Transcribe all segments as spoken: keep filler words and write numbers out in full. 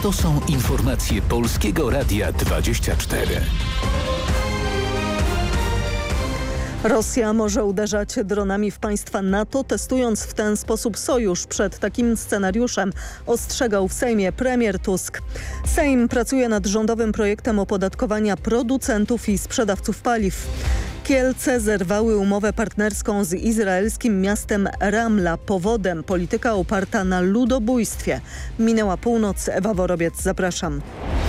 To są informacje Polskiego Radia dwadzieścia cztery. Rosja może uderzać dronami w państwa NATO, testując w ten sposób sojusz. Przed takim scenariuszem ostrzegał w Sejmie premier Tusk. Sejm pracuje nad rządowym projektem opodatkowania producentów i sprzedawców paliw. Kielce zerwały umowę partnerską z izraelskim miastem Ramla. Powodem polityka oparta na ludobójstwie. Minęła północ. Ewa Worobiec, zapraszam.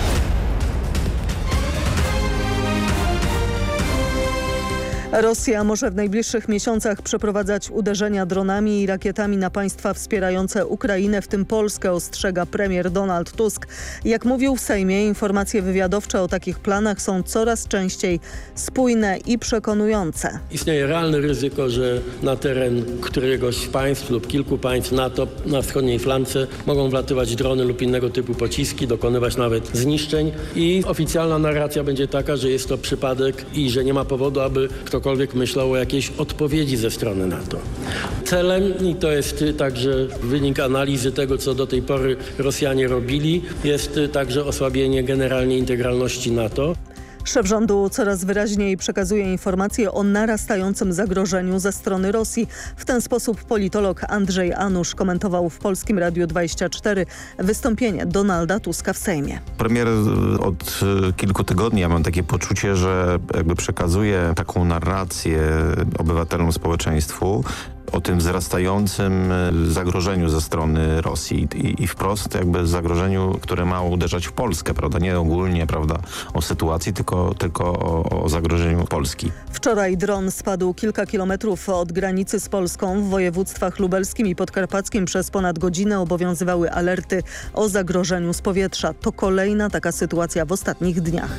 Rosja może w najbliższych miesiącach przeprowadzać uderzenia dronami i rakietami na państwa wspierające Ukrainę, w tym Polskę, ostrzega premier Donald Tusk. Jak mówił w Sejmie, informacje wywiadowcze o takich planach są coraz częściej spójne i przekonujące. Istnieje realne ryzyko, że na teren któregoś z państw lub kilku państw NATO na wschodniej flance mogą wlatywać drony lub innego typu pociski, dokonywać nawet zniszczeń i oficjalna narracja będzie taka, że jest to przypadek i że nie ma powodu, aby kto ktokolwiek myślał o jakiejś odpowiedzi ze strony NATO. Celem, i to jest także wynik analizy tego, co do tej pory Rosjanie robili, jest także osłabienie generalnie integralności NATO. Szef rządu coraz wyraźniej przekazuje informacje o narastającym zagrożeniu ze strony Rosji. W ten sposób politolog Andrzej Anusz komentował w Polskim Radiu dwadzieścia cztery wystąpienie Donalda Tuska w Sejmie. Premier od kilku tygodni, ja mam takie poczucie, że jakby przekazuje taką narrację obywatelom, społeczeństwu o tym wzrastającym zagrożeniu ze strony Rosji i, i wprost jakby zagrożeniu, które ma uderzać w Polskę, prawda? Nie ogólnie, prawda, o sytuacji, tylko, tylko o, o zagrożeniu Polski. Wczoraj dron spadł kilka kilometrów od granicy z Polską. W województwach lubelskim i podkarpackim przez ponad godzinę obowiązywały alerty o zagrożeniu z powietrza. To kolejna taka sytuacja w ostatnich dniach.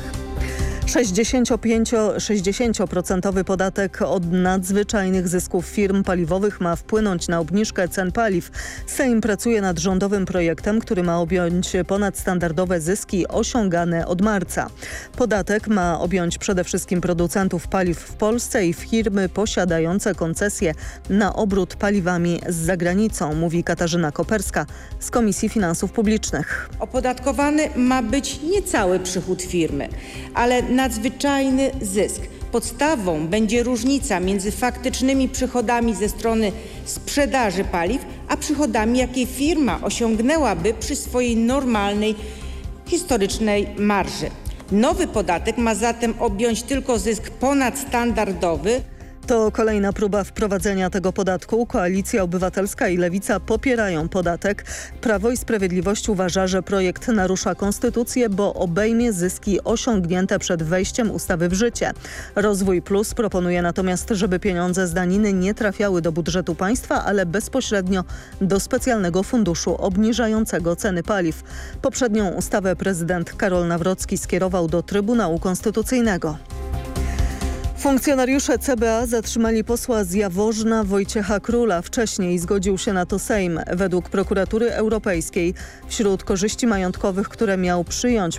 sześćdziesiąt procent podatek od nadzwyczajnych zysków firm paliwowych ma wpłynąć na obniżkę cen paliw. Sejm pracuje nad rządowym projektem, który ma objąć ponadstandardowe zyski osiągane od marca. Podatek ma objąć przede wszystkim producentów paliw w Polsce i firmy posiadające koncesje na obrót paliwami z zagranicą, mówi Katarzyna Koperska z Komisji Finansów Publicznych. Opodatkowany ma być nie cały przychód firmy, ale nadzwyczajny zysk. Podstawą będzie różnica między faktycznymi przychodami ze strony sprzedaży paliw, a przychodami, jakie firma osiągnęłaby przy swojej normalnej, historycznej marży. Nowy podatek ma zatem objąć tylko zysk ponadstandardowy. To kolejna próba wprowadzenia tego podatku. Koalicja Obywatelska i Lewica popierają podatek. Prawo i Sprawiedliwość uważa, że projekt narusza konstytucję, bo obejmie zyski osiągnięte przed wejściem ustawy w życie. Rozwój Plus proponuje natomiast, żeby pieniądze z daniny nie trafiały do budżetu państwa, ale bezpośrednio do specjalnego funduszu obniżającego ceny paliw. Poprzednią ustawę prezydent Karol Nawrocki skierował do Trybunału Konstytucyjnego. Funkcjonariusze C B A zatrzymali posła z Jaworzna Wojciecha Króla. Wcześniej zgodził się na to Sejm. Według prokuratury europejskiej wśród korzyści majątkowych, które miał przyjąć